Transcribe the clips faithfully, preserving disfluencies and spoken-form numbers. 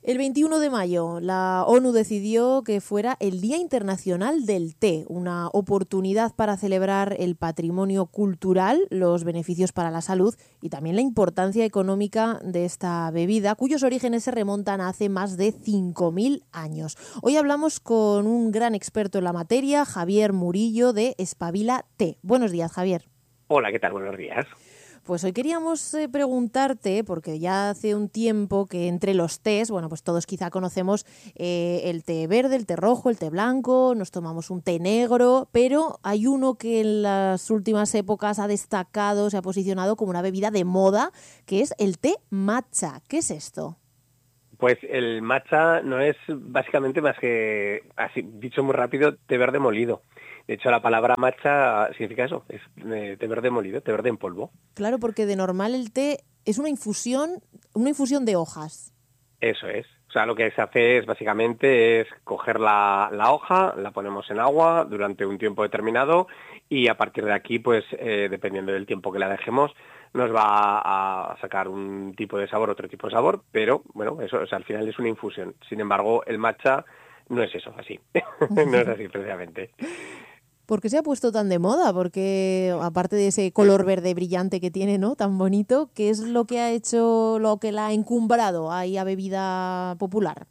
El veintiuno de mayo, la ONU decidió que fuera el Día Internacional del Té, una oportunidad para celebrar el patrimonio cultural, los beneficios para la salud y también la importancia económica de esta bebida, cuyos orígenes se remontan a hace más de cinco mil años. Hoy hablamos con un gran experto en la materia, Javier Murillo, de Espabila Té. Buenos días, Javier. Hola, ¿qué tal? Buenos días. Pues hoy queríamos eh, preguntarte, porque ya hace un tiempo que entre los tés, bueno, pues todos quizá conocemos eh, el té verde, el té rojo, el té blanco, nos tomamos un té negro, pero hay uno que en las últimas épocas ha destacado, se ha posicionado como una bebida de moda, que es el té matcha. ¿Qué es esto? Pues el matcha no es básicamente más que, así dicho muy rápido, té verde molido. De hecho, la palabra matcha significa eso, es eh, té verde molido, té verde en polvo. Claro, porque de normal el té es una infusión, una infusión de hojas. Eso es. O sea, lo que se hace es básicamente es coger la, la hoja, la ponemos en agua durante un tiempo determinado y a partir de aquí, pues eh, dependiendo del tiempo que la dejemos, nos va a sacar un tipo de sabor, otro tipo de sabor, pero bueno, eso, o sea, al final es una infusión. Sin embargo, el matcha no es eso, así. No es así precisamente. ¿Por qué se ha puesto tan de moda? Porque aparte de ese color verde brillante que tiene, ¿no? Tan bonito, ¿qué es lo que ha hecho, lo que la ha encumbrado ahí a bebida popular?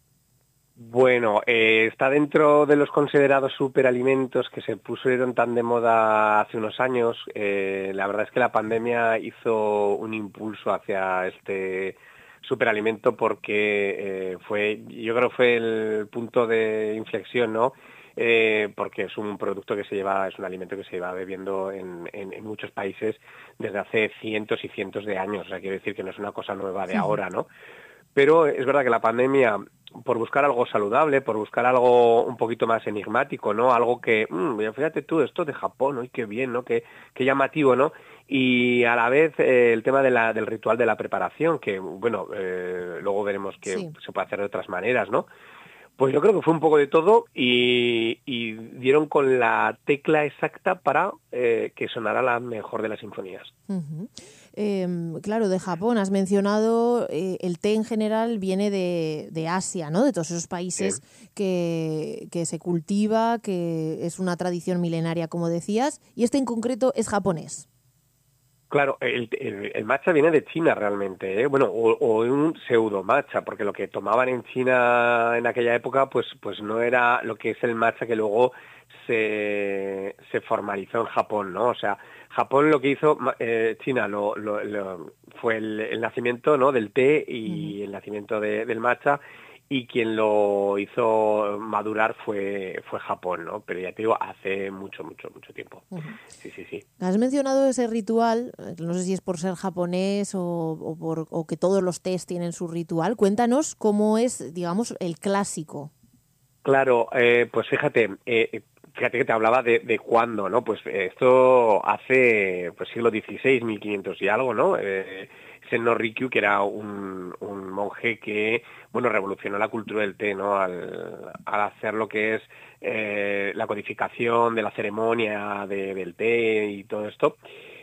Bueno, eh, está dentro de los considerados superalimentos que se pusieron tan de moda hace unos años. Eh, la verdad es que la pandemia hizo un impulso hacia este superalimento porque eh, fue, yo creo que fue el punto de inflexión, ¿no? Eh, porque es un producto que se lleva, es un alimento que se lleva bebiendo en, en, en muchos países desde hace cientos y cientos de años. O sea, quiero decir que no es una cosa nueva de Uh-huh. ahora, ¿no? Pero es verdad que la pandemia, por buscar algo saludable, por buscar algo un poquito más enigmático, ¿no? Algo que, mmm, fíjate tú, esto de Japón, ¡ay, qué bien!, ¿no? Qué, qué llamativo, ¿no? Y a la vez eh, el tema de la, del ritual de la preparación, que, bueno, eh, luego veremos que Sí. se puede hacer de otras maneras, ¿no? Pues yo creo que fue un poco de todo y, y dieron con la tecla exacta para eh, que sonara la mejor de las sinfonías. Uh-huh. Eh, claro, de Japón has mencionado, eh, el té en general viene de, de Asia, ¿no? De todos esos países Sí. que, que se cultiva, que es una tradición milenaria, como decías, y este en concreto es japonés. Claro, el, el, el matcha viene de China realmente, ¿eh? Bueno, o, o un pseudo matcha, porque lo que tomaban en China en aquella época, pues, pues no era lo que es el matcha que luego se, se formalizó en Japón, ¿no? O sea, Japón lo que hizo, eh, China lo, lo, lo, fue el, el nacimiento, ¿no?, del té y Uh-huh. el nacimiento de, del matcha. Y quien lo hizo madurar fue, fue Japón, ¿no? Pero ya te digo, hace mucho, mucho, mucho tiempo. Uh-huh. Sí, sí, sí. Has mencionado ese ritual, no sé si es por ser japonés o, o, por, o que todos los tés tienen su ritual. Cuéntanos cómo es, digamos, el clásico. Claro, eh, pues fíjate, eh, fíjate que te hablaba de, de cuándo, ¿no? Pues eh, esto hace pues siglo dieciséis, mil quinientos y algo, ¿no? Eh, Senno Rikyu, que era un, un monje que, bueno, revolucionó la cultura del té, ¿no? Al, al hacer lo que es eh, la codificación de la ceremonia de, del té y todo esto,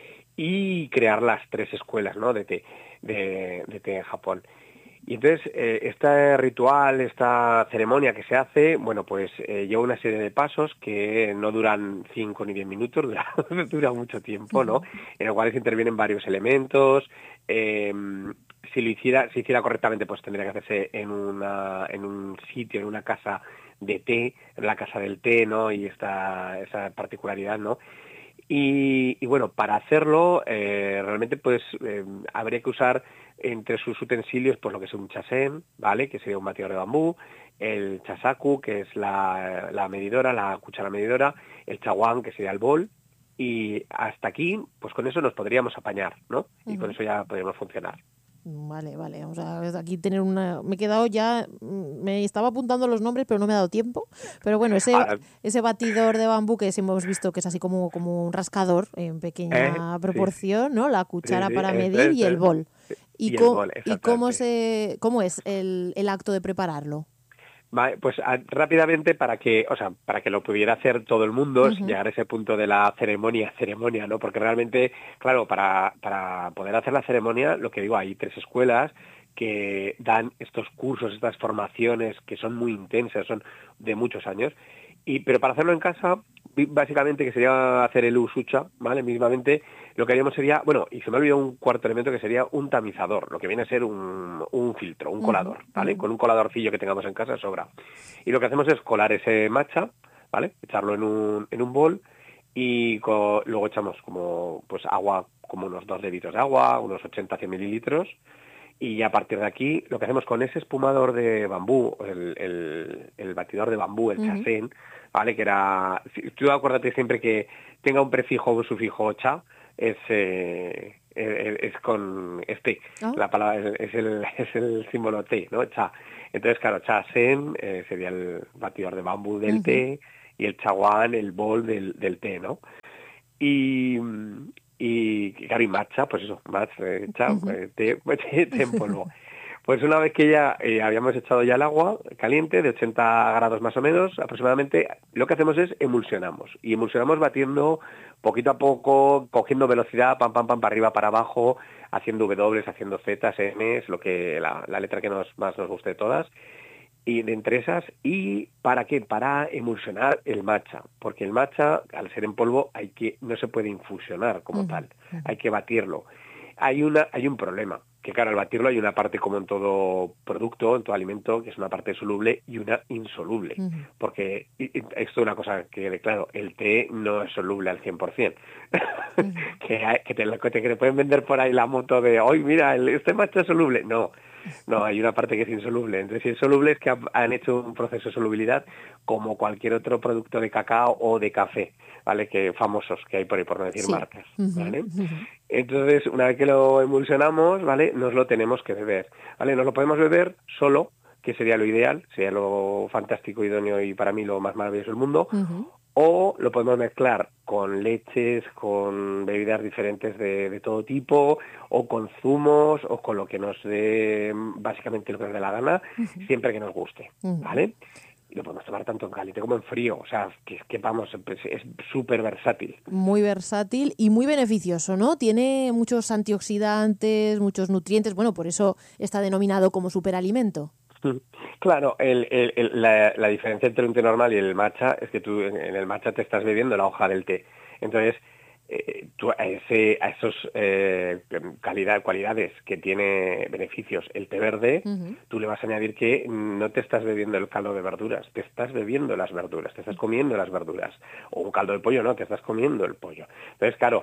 y crear las tres escuelas, ¿no?, de té, de, de té en Japón. Y entonces, eh, este ritual, esta ceremonia que se hace, bueno, pues eh, lleva una serie de pasos que no duran cinco ni diez minutos, dura, dura mucho tiempo, ¿no? Uh-huh. En los cuales intervienen varios elementos. Eh, si lo hiciera, si hiciera correctamente, pues tendría que hacerse en una, en un sitio, en una casa de té, en la casa del té, ¿no? Y esta, esa particularidad, ¿no? Y, y bueno, para hacerlo, eh, realmente pues eh, habría que usar entre sus utensilios pues lo que es un chasén, ¿vale?, que sería un batidor de bambú, el chasaku, que es la, la medidora, la cuchara medidora, el chaguán, que sería el bol, y hasta aquí, pues con eso nos podríamos apañar, ¿no? Y con Uh-huh. eso ya podríamos funcionar. Vale, vale. O sea, aquí tener una... Me he quedado ya... Me estaba apuntando los nombres, pero no me ha dado tiempo. Pero bueno, ese, Ahora, ese batidor de bambú que sí hemos visto que es así como, como un rascador en eh, pequeña sí, proporción, ¿no? La sí, cuchara sí, para eso medir es, y el eso bol. es. ¿Y, Y el co- bol, y cómo, exactamente. se, cómo es el, el acto de prepararlo? Vale, pues a, rápidamente para que, o sea, para que lo pudiera hacer todo el mundo, sin Ujú. llegar a ese punto de la ceremonia, ceremonia, ¿no? Porque realmente, claro, para, para poder hacer la ceremonia, lo que digo, hay tres escuelas que dan estos cursos, estas formaciones que son muy intensas, son de muchos años. Y, pero para hacerlo en casa, básicamente, que sería hacer el usucha, ¿vale? Mismamente, lo que haríamos sería, bueno, y se me ha olvidado un cuarto elemento que sería un tamizador, lo que viene a ser un, un filtro, un colador, ¿vale? Uh-huh. Con un coladorcillo que tengamos en casa sobra. Y lo que hacemos es colar ese matcha, ¿vale? Echarlo en un, en un bol y co- luego echamos como pues agua, como unos dos litros de agua, unos ochenta a cien mililitros. Y a partir de aquí, lo que hacemos con ese espumador de bambú, el, el, el batidor de bambú, el uh-huh. chasén, ¿vale? Que era... Tú acuérdate siempre que tenga un prefijo o un sufijo cha, es, eh, es, es con este, oh. la palabra es el, es el símbolo T, ¿no? Cha. Entonces, claro, chasén eh, sería el batidor de bambú del uh-huh. té y el chaguán, el bol del, del té, ¿no? Y... Y claro, y matcha, pues eso, matcha, eh, uh-huh. eh, té, té, té en polvo. Pues una vez que ya eh, habíamos echado ya el agua caliente, de ochenta grados más o menos aproximadamente, lo que hacemos es emulsionamos. Y emulsionamos batiendo poquito a poco, cogiendo velocidad, pam, pam, pam, para arriba, para abajo, haciendo W, haciendo Z, M, lo que la, la letra que nos, más nos guste de todas. Y de entre esas, ¿y para qué? Para emulsionar el matcha, porque el matcha, al ser en polvo, hay que no se puede infusionar como uh-huh. tal, hay que batirlo. Hay una hay un problema, que claro, al batirlo hay una parte como en todo producto, en todo alimento, que es una parte soluble y una insoluble, uh-huh. porque y, y esto es una cosa que, claro, el té no es soluble al cien por ciento, uh-huh. que, hay, que, te, que te pueden vender por ahí la moto de, hoy mira, el, este matcha es soluble, no. No, hay una parte que es insoluble. Entonces, si es soluble es que han hecho un proceso de solubilidad como cualquier otro producto de cacao o de café, ¿vale? Que famosos que hay por ahí, por no decir sí. marcas, ¿vale? Uh-huh. Entonces, una vez que lo emulsionamos, ¿vale? Nos lo tenemos que beber, ¿vale? Nos lo podemos beber solo, que sería lo ideal, sería lo fantástico, idóneo y para mí lo más maravilloso del mundo, uh-huh. o lo podemos mezclar con leches, con bebidas diferentes de, de todo tipo, o con zumos, o con lo que nos dé, básicamente lo que nos dé la gana, uh-huh. siempre que nos guste, uh-huh. ¿vale? Y lo podemos tomar tanto en caliente como en frío, o sea, que, que vamos, es súper versátil. Muy versátil y muy beneficioso, ¿no? Tiene muchos antioxidantes, muchos nutrientes, bueno, por eso está denominado como superalimento. Claro, el, el, el, la, la diferencia entre un té normal y el matcha es que tú en el matcha te estás bebiendo la hoja del té. Entonces, eh, tú a, ese, a esos eh, calidad, cualidades que tiene beneficios el té verde, uh-huh. tú le vas a añadir que no te estás bebiendo el caldo de verduras, te estás bebiendo las verduras, te estás comiendo las verduras. O un caldo de pollo, no, te estás comiendo el pollo. Entonces, claro,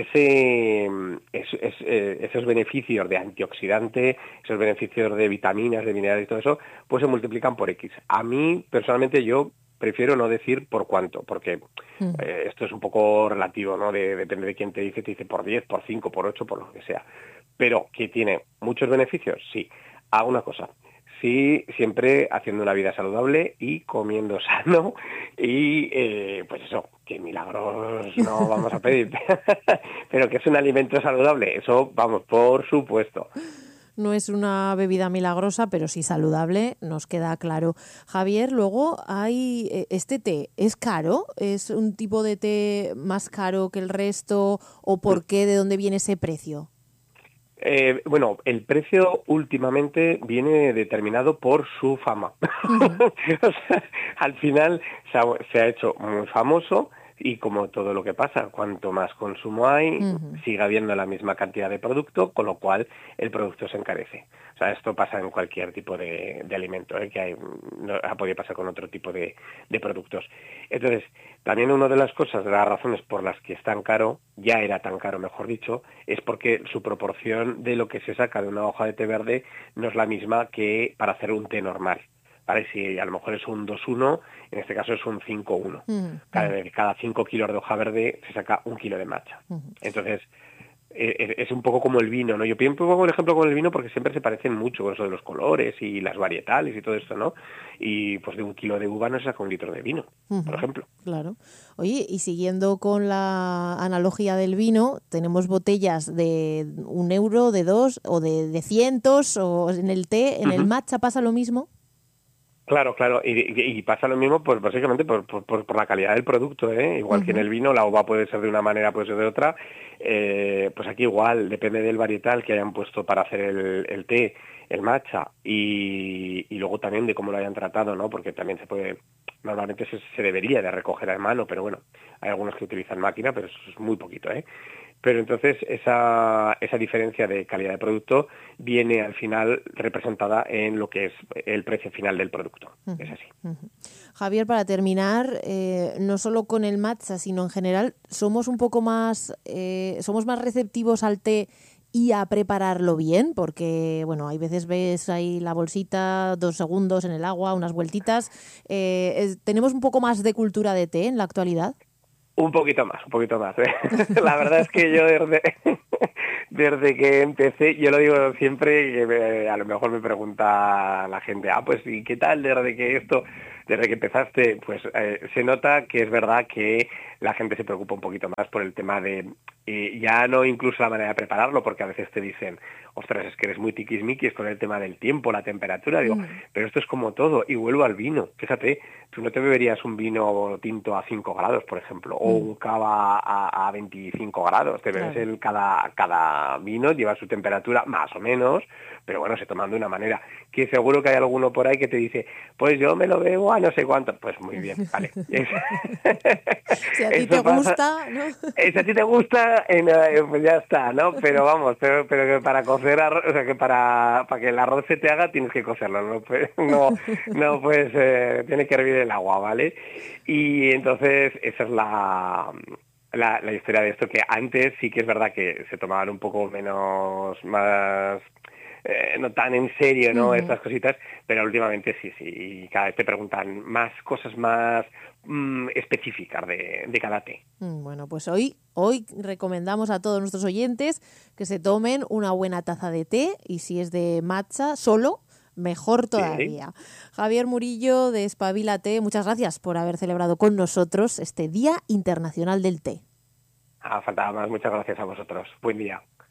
ese es, es, eh, esos beneficios de antioxidante, esos beneficios de vitaminas, de minerales y todo eso, pues se multiplican por X. A mí, personalmente, yo prefiero no decir por cuánto, porque uh-huh. eh, esto es un poco relativo, ¿no? De, depende de quién te dice, te dice por diez, por cinco, por ocho, por lo que sea. Pero que tiene muchos beneficios, sí. Hago una cosa, sí, siempre haciendo una vida saludable y comiendo sano y, eh, pues eso, que milagros no vamos a pedir, pero que es un alimento saludable, eso, vamos, por supuesto. No es una bebida milagrosa, pero sí saludable, nos queda claro. Javier, luego hay este té, ¿es caro? ¿Es un tipo de té más caro que el resto? ¿O por qué? ¿De dónde viene ese precio? Eh, bueno, el precio últimamente viene determinado por su fama. Uh-huh. O sea, al final se ha, se ha hecho muy famoso. Y como todo lo que pasa, cuanto más consumo hay, uh-huh. sigue habiendo la misma cantidad de producto, con lo cual el producto se encarece. O sea, esto pasa en cualquier tipo de, de alimento, ¿eh? que hay, no, ha podido pasar con otro tipo de, de productos. Entonces, también una de las cosas, de las razones por las que es tan caro, ya era tan caro, mejor dicho, es porque su proporción de lo que se saca de una hoja de té verde no es la misma que para hacer un té normal. ¿Vale? Si a lo mejor es un dos uno, en este caso es un cinco uno. Uh-huh. Cada, cada cinco kilos de hoja verde se saca un kilo de matcha. Uh-huh. Entonces, eh, es un poco como el vino, ¿no? Yo pongo el ejemplo con el vino porque siempre se parecen mucho con eso de los colores y las varietales y todo esto, ¿no? Y pues de un kilo de uva no se saca un litro de vino, uh-huh. por ejemplo. Claro. Oye, y siguiendo con la analogía del vino, tenemos botellas de un euro, de dos, o de, de cientos, o en el té, en uh-huh. el matcha pasa lo mismo. Claro, claro, y, y, y pasa lo mismo pues básicamente por, por, por la calidad del producto, ¿eh? Igual uh-huh. que en el vino, la uva puede ser de una manera, puede ser de otra, eh, pues aquí igual, depende del varietal que hayan puesto para hacer el, el té, el matcha y, y luego también de cómo lo hayan tratado, ¿no? Porque también se puede, normalmente se, se debería de recoger a mano, pero bueno, hay algunos que utilizan máquina, pero eso es muy poquito, ¿eh? Pero entonces esa, esa diferencia de calidad de producto viene al final representada en lo que es el precio final del producto. Uh-huh. Es así. Uh-huh. Javier, para terminar, eh, no solo con el matcha, sino en general, somos un poco más, eh, somos más receptivos al té y a prepararlo bien, porque bueno, hay veces ves ahí la bolsita, dos segundos en el agua, unas vueltitas. Eh, es, ¿Tenemos un poco más de cultura de té en la actualidad? Un poquito más, un poquito más. ¿eh? La verdad es que yo desde, desde que empecé, yo lo digo siempre, que me, a lo mejor me pregunta la gente, ah, pues ¿y qué tal desde que esto, desde que empezaste? Pues eh, se nota que es verdad que la gente se preocupa un poquito más por el tema de, eh, ya no incluso la manera de prepararlo, porque a veces te dicen, ostras, es que eres muy tiquismiquis con el tema del tiempo, la temperatura, digo, mm. pero esto es como todo, y vuelvo al vino, fíjate, tú no te beberías un vino tinto a cinco grados, por ejemplo, mm. o un cava a, a veinticinco grados, te bebes claro. el, cada, cada vino lleva su temperatura más o menos, pero bueno, se toman de una manera, que seguro que hay alguno por ahí que te dice, pues yo me lo bebo a no sé cuánto, pues muy bien, vale. Si a ti te pasa, gusta, ¿no? Si a ti te gusta, eh, pues ya está, ¿no? Pero vamos, pero, pero que para cocer arroz, o sea, que para, para que el arroz se te haga tienes que cocerlo, no, no, no pues eh, tiene que hervir el agua, ¿vale? Y entonces esa es la... La, la historia de esto, que antes sí que es verdad que se tomaban un poco menos, más, eh, no tan en serio, ¿no? Uh-huh. Estas cositas, pero últimamente sí, sí, y cada vez te preguntan más cosas más mmm, específicas de, de cada té. Bueno, pues hoy, hoy recomendamos a todos nuestros oyentes que se tomen una buena taza de té, y si es de matcha solo, mejor todavía. Sí. Javier Murillo de Espabila Té, muchas gracias por haber celebrado con nosotros este Día Internacional del Té. Ah, faltaba más. Muchas gracias a vosotros. Buen día.